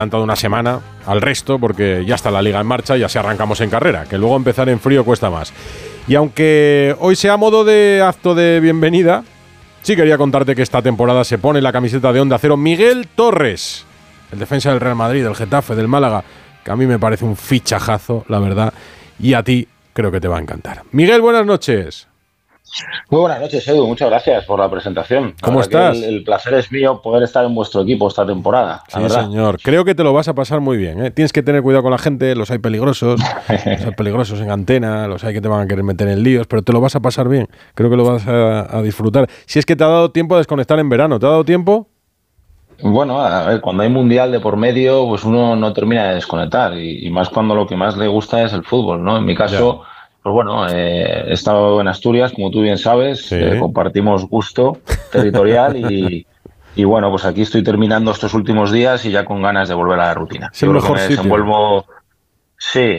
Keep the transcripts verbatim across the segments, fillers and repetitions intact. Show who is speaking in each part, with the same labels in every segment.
Speaker 1: Adelantado una semana al resto porque ya está la liga en marcha y así arrancamos en carrera, que luego empezar en frío cuesta más. Y aunque hoy sea modo de acto de bienvenida, sí quería contarte que esta temporada se pone la camiseta de Onda Cero Miguel Torres, el defensa del Real Madrid, del Getafe, del Málaga, que a mí me parece un fichajazo, la verdad, y a ti creo que te va a encantar. Miguel, buenas noches.
Speaker 2: Muy buenas noches, Edu. Muchas gracias por la presentación. La
Speaker 1: ¿Cómo estás?
Speaker 2: El, el placer es mío poder estar en vuestro equipo esta temporada.
Speaker 1: Sí, señor. Creo que te lo vas a pasar muy bien, ¿eh? Tienes que tener cuidado con la gente, los hay peligrosos, los hay peligrosos en antena, los hay que te van a querer meter en líos, pero te lo vas a pasar bien. Creo que lo vas a, a disfrutar. Si es que te ha dado tiempo a desconectar en verano, ¿te ha dado tiempo?
Speaker 2: Bueno, a ver, cuando hay mundial de por medio, pues uno no termina de desconectar y, y más cuando lo que más le gusta es el fútbol, ¿no? En mi caso, ya. Pues bueno, eh, he estado en Asturias, como tú bien sabes, sí. eh, compartimos gusto territorial y, y bueno, pues aquí estoy terminando estos últimos días y ya con ganas de volver a la rutina.
Speaker 1: Es el mejor sitio.
Speaker 2: Desenvuelvo... Sí,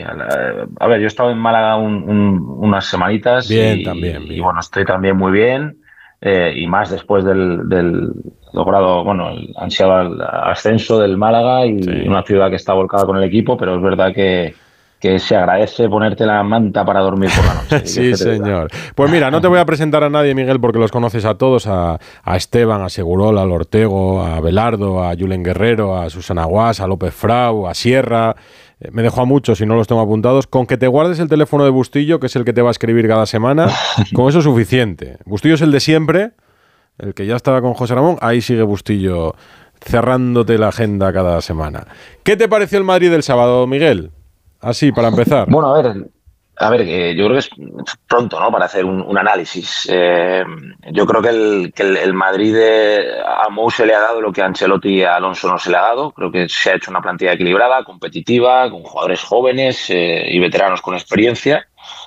Speaker 2: a ver, yo he estado en Málaga un, un, unas semanitas
Speaker 1: bien,
Speaker 2: y,
Speaker 1: también, bien.
Speaker 2: y bueno, estoy también muy bien eh, y más después del, del logrado, bueno, el ansiado ascenso del Málaga y sí. Una ciudad que está volcada con el equipo, pero es verdad que que se agradece ponerte la manta para dormir por la noche.
Speaker 1: Sí, señor. Pues mira, no te voy a presentar a nadie, Miguel, porque los conoces a todos, a, a Esteban, a Segurola, a Ortego, a Belardo, a Julen Guerrero, a Susana Guas, a López Frau, a Sierra. Eh, me dejo a muchos y no los tengo apuntados. Con que te guardes el teléfono de Bustillo, que es el que te va a escribir cada semana, con eso es suficiente. Bustillo es el de siempre, el que ya estaba con José Ramón, ahí sigue Bustillo cerrándote la agenda cada semana. ¿Qué te pareció el Madrid del sábado, Miguel? Así, para empezar.
Speaker 2: Bueno, a ver, a ver, eh, yo creo que es pronto, ¿no?, para hacer un, un análisis. Eh, yo creo que el, que el, el Madrid de, a Mou se le ha dado lo que a Ancelotti y a Alonso no se le ha dado. Creo que se ha hecho una plantilla equilibrada, competitiva, con jugadores jóvenes eh, y veteranos con experiencia.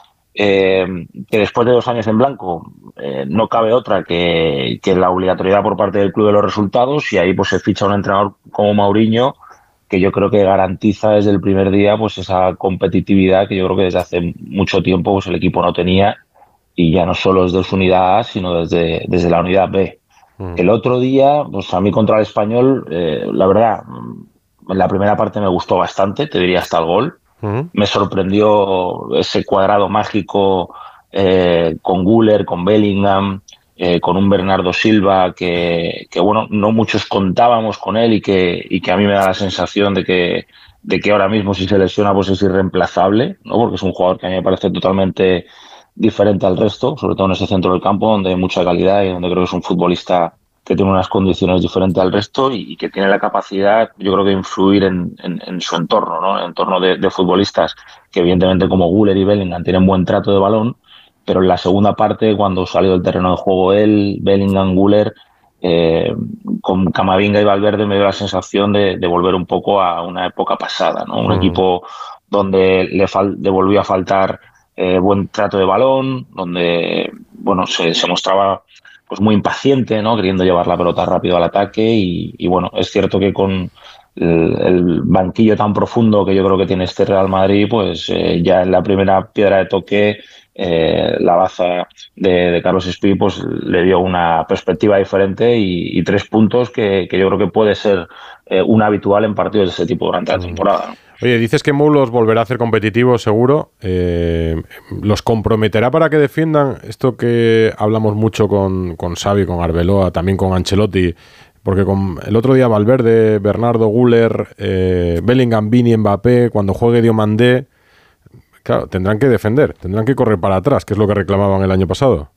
Speaker 2: Eh, que después de dos años en blanco eh, no cabe otra que, que la obligatoriedad por parte del club de los resultados, y ahí pues se ficha un entrenador como Mourinho, que yo creo que garantiza desde el primer día pues esa competitividad que yo creo que desde hace mucho tiempo pues el equipo no tenía, y ya no solo desde su unidad A, sino desde, desde la unidad B. Mm. El otro día, pues a mí contra el Español, eh, la verdad, en la primera parte me gustó bastante, te diría hasta el gol. Mm. Me sorprendió ese cuadrado mágico eh, con Güler, con Bellingham, Eh, con un Bernardo Silva que, que, bueno, no muchos contábamos con él y que, y que a mí me da la sensación de que, de que ahora mismo si se lesiona pues es irreemplazable, ¿no? Porque es un jugador que a mí me parece totalmente diferente al resto, sobre todo en ese centro del campo donde hay mucha calidad y donde creo que es un futbolista que tiene unas condiciones diferentes al resto y, y que tiene la capacidad, yo creo, de influir en, en, en su entorno, ¿no? En el entorno de, de futbolistas que evidentemente como Güler y Bellingham tienen buen trato de balón, pero en la segunda parte, cuando salió del terreno de juego él, Bellingham, Güler, eh, con Camavinga y Valverde, me dio la sensación de, de volver un poco a una época pasada, ¿no? Un mm. equipo donde le, fal- le volvió a faltar eh, buen trato de balón, donde bueno se, se mostraba pues muy impaciente, ¿no?, queriendo llevar la pelota rápido al ataque y, y bueno, es cierto que con el, el banquillo tan profundo que yo creo que tiene este Real Madrid, pues eh, ya en la primera piedra de toque Eh, la baza de, de Carlos Espí pues le dio una perspectiva diferente y, y tres puntos que, que yo creo que puede ser eh, un habitual en partidos de ese tipo durante la temporada.
Speaker 1: Oye, dices que Mou los volverá a hacer competitivos, seguro. Eh, ¿Los comprometerá para que defiendan esto que hablamos mucho con, con Xavi, con Arbeloa, también con Ancelotti? Porque con el otro día Valverde, Bernardo, Güler, eh, Bellingham, Vini, Mbappé, cuando juegue Diomandé, claro, tendrán que defender, tendrán que correr para atrás, que es lo que reclamaban el año pasado.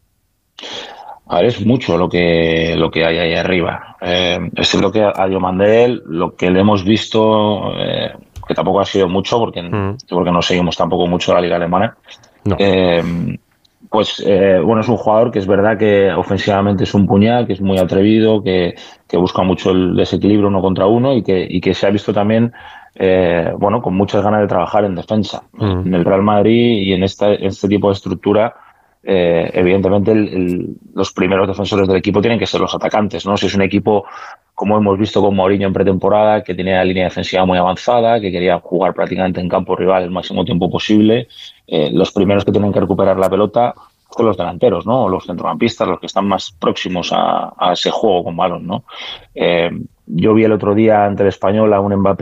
Speaker 2: A ver, es mucho lo que lo que hay ahí arriba. Eh, es cierto que a Diomandé lo que le hemos visto, eh, que tampoco ha sido mucho, porque, mm. porque no seguimos tampoco mucho la liga alemana, no. eh, pues eh, bueno, es un jugador que es verdad que ofensivamente es un puñal, que es muy atrevido, que, que busca mucho el desequilibrio uno contra uno y que, y que se ha visto también Eh, bueno, con muchas ganas de trabajar en defensa. Mm. En el Real Madrid y en esta, este tipo de estructura, eh, evidentemente el, el, los primeros defensores del equipo tienen que ser los atacantes, ¿no? Si es un equipo, como hemos visto con Mourinho en pretemporada, que tiene la línea defensiva muy avanzada, que quería jugar prácticamente en campo rival el máximo tiempo posible, eh, los primeros que tienen que recuperar la pelota son los delanteros, ¿no? O los centrocampistas, los que están más próximos a, a ese juego con balón, ¿no? Eh, yo vi el otro día ante el Español a un Mbappé